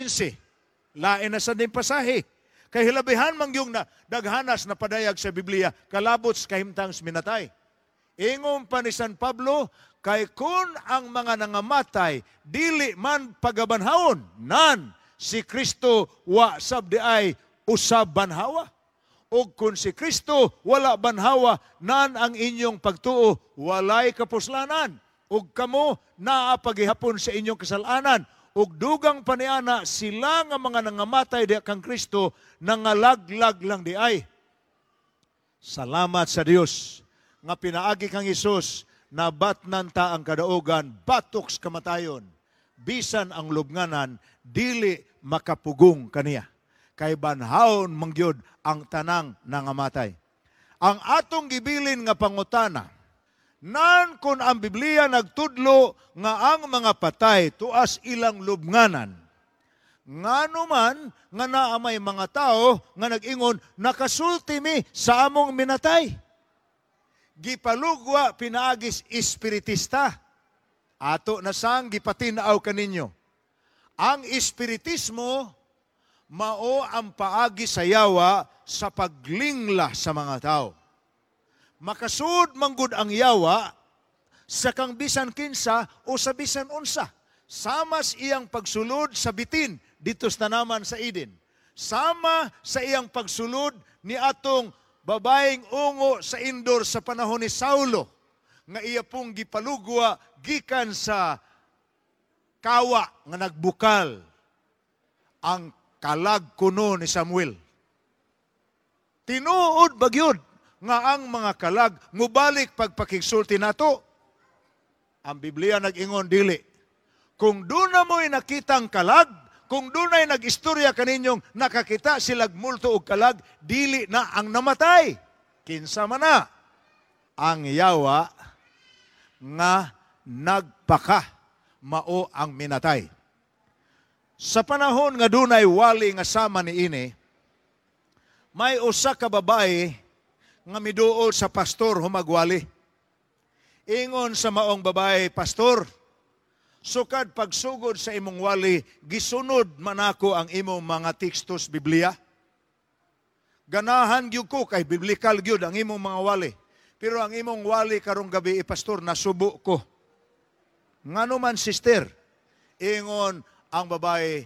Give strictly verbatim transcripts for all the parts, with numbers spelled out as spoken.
quince. Lain na sa din pasahe. Kay hilabihan man yung na, daghanas na padayag sa Biblia, kalabot sa kahimtang minatay. Ingong pa ni San Pablo, kay kun ang mga nangamatay, dili man pagabanhawon, nan si Kristo wa sabdi ay usab banhawa. O kun si Kristo wala banhawa, nan ang inyong pagtuo walay kapuslanan. O kamo naapagihapon sa inyong kasalanan. Ug dugang paniana sila nga mga nangamatay di kang Kristo nangalaglag lang di ay. Salamat sa Dios nga pinaagi kang Hesus na batnan ta ang kadaugan batok sa kamatayon. Bisan ang lubnganan dili makapugong kaniya. Kay banhaon mangyod ang tanang nangamatay. Ang atong gibilin nga pangutana, nan kun ang Biblia nagtudlo nga ang mga patay tuas ilang lubnganan, ngano man nga naa may mga tao nga nag-ingon nakasulti mi sa among minatay. Gipalugwa pinaagis espiritista. Ato na sang gipatinaaw kaninyo. Ang espiritismo mao ang paagi sa yawa sa paglingla sa mga tao. Makasud manggod ang yawa sa kang bisan kinsa o sa bisan unsa. Samas iyang pagsulod sa bitin dito sa tanaman sa Eden. Sama sa iyang pagsulod ni atong babaeng ungo sa Indor sa panahon ni Saulo nga iya pong gipalugwa gikan sa kawa nga nagbukal ang kalag kuno ni Samuel. Tinuod bagyod nga ang mga kalag mubalik pagpakigsulti nato. Ang Biblia nag-ingon dili. Kung doon na mo'y nakitang kalag, kung doon ay nag-istorya kaninyong nakakita silag multo og kalag, dili na ang namatay. Kinsa man na ang yawa nga nagpaka mao ang minatay. Sa panahon nga dunay wali nga sama ni ini, may usa ka babae nga miduol sa pastor humagwali. Ingon sa maong babae, pastor, sukad pagsugod sa imong wali, gisunod man ako ang imong mga tekstos Biblia. Ganahan gyud ko kay biblikal gyud ang imong mga wali. Pero ang imong wali karong gabi, pastor, nasubo ko. Ngano man sister, ingon ang babae,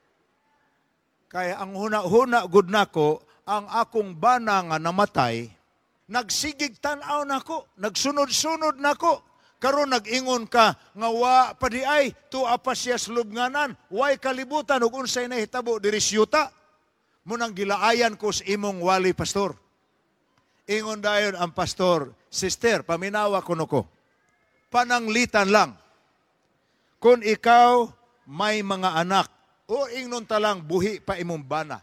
kaya ang huna-huna gud nako, ang akong bana nga namatay, nagsigig tan-aw nako, nagsunod-sunod nako. Karon nag-ingon ka nga wa pa di ay tuwa pa siya sa lubnganan, way kalibutan ug unsay nahitabo diri siyuta. Munang gilaayan ko sa imong wali, pastor. Ingon dayon ang pastor, sister, paminawa ko nuko. Pananglitan lang. Kung ikaw may mga anak, o ingnon talang buhi pa imong bana.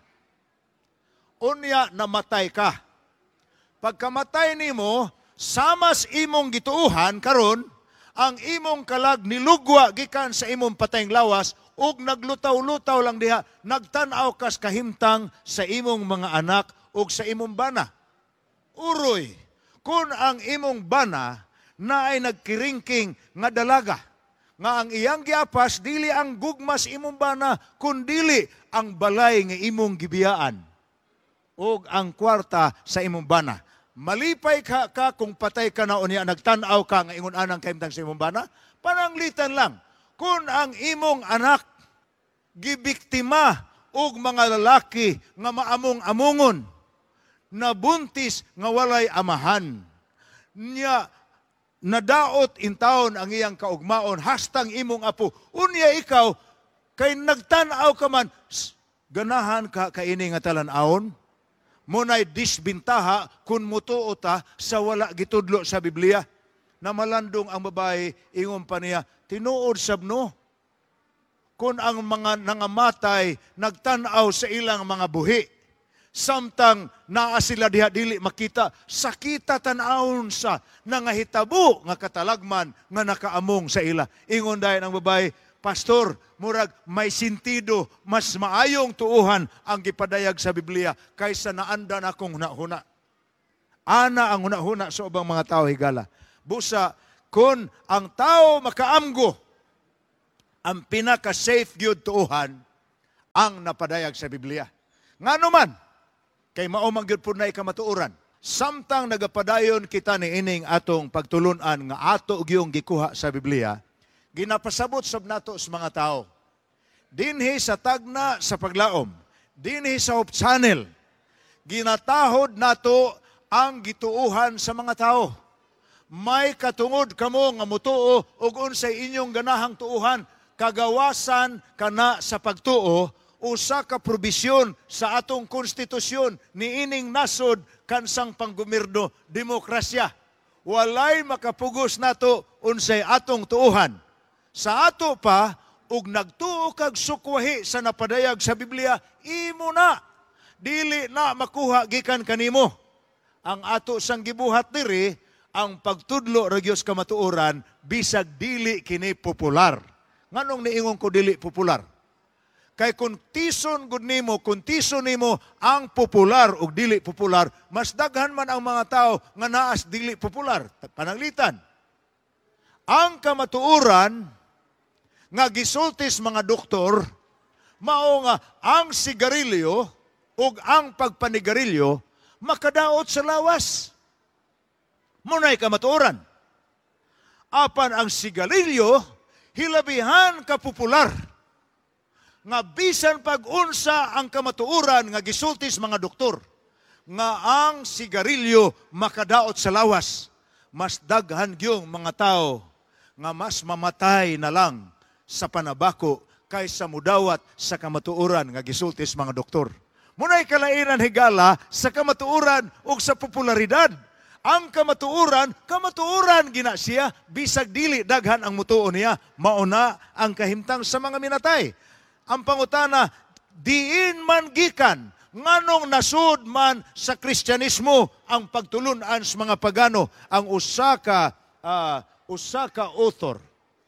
Unya namatay ka. Pagkamatay nimo, samas imong gituuhan karon, ang imong kalag nilugwa gikan sa imong patayng lawas ug naglutaw-lutaw lang diha, nagtan-aw kas kahimtang sa imong mga anak ug sa imong bana. Uroy, kung ang imong bana na ay nagkiringking nga dalaga, nga ang iyang giapas dili ang gugmas imong bana, kundili ang balay nga imong gibiyaan ug ang kwarta sa imong bana. Malipay ka, ka kung patay ka na unya, nagtan-aw ka nga ingon anang kahimtang sa imong bana, pananglitan lang. Kung ang imong anak gibiktima og mga lalaki nga maamong-amongon, nabuntis nga walay amahan, niya nadaot in taon ang iyang kaugmaon, hastang imong apo, unya ikaw, kay nagtan-aw ka man, ganahan ka kaini nga talan-aon, muna'y disbintaha kung mutuo ta sa wala gitudlo sa Biblia. Na malandong ang babae, ingon pa niya, tinuod sabno, kung ang mga nangamatay nagtanaw sa ilang mga buhi, samtang naa sila diha dili makita, sakita tanawon sa nangahitabo nga katalagman nga nakaamong sa ila. Ingon dayon ang babae, pastor, murag may sentido, mas maayong tuuhan ang gipadayag sa Biblia kaysa naandan akong hunahuna. Ana ang hunahuna sa ubang mga tao higala. Busa, kung ang tao makaamgo, ang pinaka-safe gyud tuuhan, ang napadayag sa Biblia. Ngano man, kay mao man gyud pud na ikamatuoran. Samtang nagapadayon kita ni ining atong pagtulunan nga ato gyung gikuha sa Biblia, ginapasabot sab nato sa mga tao. Dinhi sa tagna sa paglaom, dinhi sa Hope Channel, ginatahod nato ang gituuhan sa mga tao. May katungod kamo nga mutuo ug unsay inyong ganahang tuuhan, kagawasan kana sa pagtuo, usa ka probisyon sa atong konstitusyon ni ining nasod kansang panggobyerno demokrasya. Walay makapugos nato unsay atong tuuhan. Sa ato pa ug nagtuo kag sukwahi sa napadayag sa Biblia, imo na dili na makuha gikan kanimo. Ang ato sang gibuhat diri ang pagtudlo ra gyud ka matuoran bisag dili kini popular. Nganong niingon ko dili popular? Kay kung tison gud nimo, kung tison nimo ang popular o dili popular, mas daghan man ang mga tao nga naas dili popular. Pananglitan. Ang kamatuoran nga gisultis mga doktor, mao nga ang sigarilyo o ang pagpanigarilyo makadaot sa lawas. Munay kamatuoran. Apan ang sigarilyo hilabihan ka popular. Nga bisan pag-unsa ang kamatuoran nga gisultis mga doktor, nga ang sigarilyo makadaot sa lawas, mas daghan gyung mga tao nga mas mamatay na lang sa panabako kaysa mudawat sa kamatuoran nga gisultis mga doktor. Munay kalainan higala sa kamatuoran ug sa popularidad. Ang kamatuoran, kamatuoran gina siya, bisag dili daghan ang mutuo niya, mauna ang kahimtang sa mga minatay. Ang pangutana, diin man gikan, nganong nasud man sa Kristyanismo ang pagtulunan sa mga pagano, ang usaka uh, usaka author,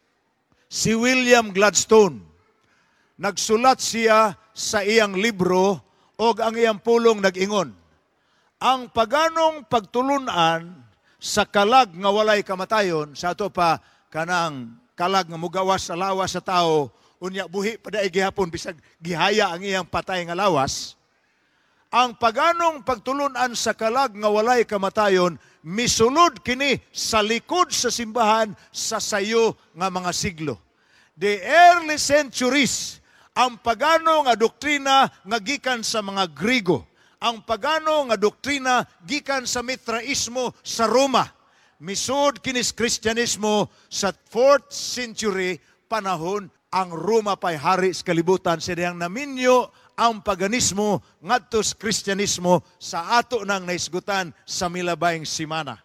si William Gladstone. Nagsulat siya sa iyang libro o ang iyang pulong nag-ingon, ang paganong pagtulunan sa kalag nga walay kamatayon, sa ato pa kanang kalag nga mugawas sa lawas sa tao, unya buhi pada gihapon bisag gihaya ang iyang patay nga lawas. Ang paganong pagtulunan sa kalag nga walay kamatayon misulod kini sa likod sa simbahan sa sayo nga mga siglo. The early centuries, ang pagano nga doktrina nga gikan sa mga Grigo, ang pagano nga doktrina gikan sa Mitraismo sa Roma. Misud kinis Kristyanismo sa fourth century panahon, ang Roma pa'y hari sa kalibutan, sidayang naminyo ang paganismo ngadto sa Kristyanismo sa ato nang naisgutan sa milabayng simana.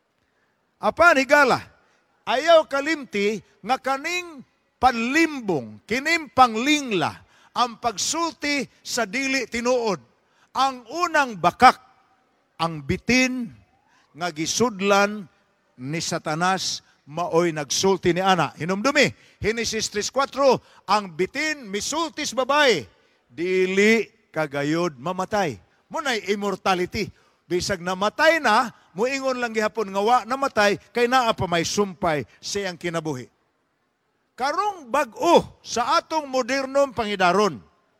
Apan higala, ayaw kalimti nga kaning panlimbong, kining panglingla, ang pagsulti sa dili tinuod. Ang unang bakak, ang bitin nga gisudlan ni Satanas, maoy nagsulti ni ana. Hinumdumi, Genesis three four, ang bitin misultis babae, dili kagayod mamatay. Munay immortality. Bisag namatay na, muingon lang gihapon nga wa namatay, kay naa pa may sumpay siyang kinabuhi. Karong bag-o sa atong modernong pangidaron,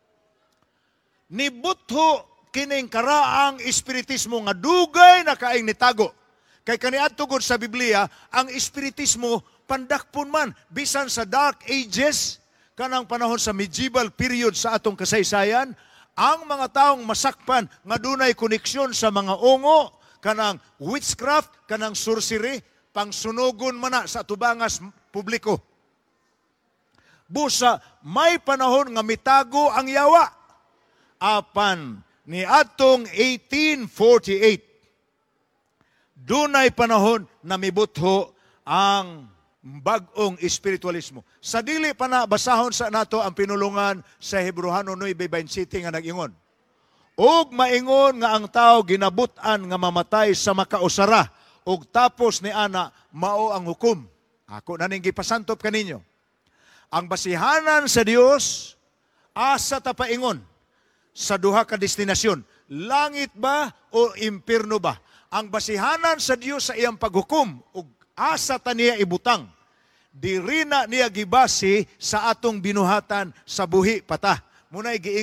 nibutho kining karaang espiritismo nga dugay na kaing nitago. Kay kaniadto gud sa Biblia, ang espiritismo pandakpon man bisan sa dark ages, kanang panahon sa medieval period sa atong kasaysayan, ang mga taong masakpan nga dunay koneksyon sa mga ungo, kanang witchcraft, kanang sorcery, pangsunugon man na sa tubangas publiko. Busa, may panahon nga mitago ang yawa. Apan, ni atong eighteen forty-eight, dunay panahon na mibutho ang bag-ong espiritualismo. Sa dili pa na basahon sa nato ang pinulungan sa Hebreano nine twenty-seven nga nag-ingon. Og maingon nga ang tao ginabutan nga mamatay sa makausara, og tapos ni ana mao ang hukom. Ako na ning gipasantop kaninyo. Ang basihanan sa Dios asa ta paingon sa duha ka destinasyon, langit ba o impierno ba? Ang basihanan sa Dios sa iyang paghukom ug asa ta niya ibutang, diri na niya gibasi sa atong binuhatan sa buhi pata. Muna'y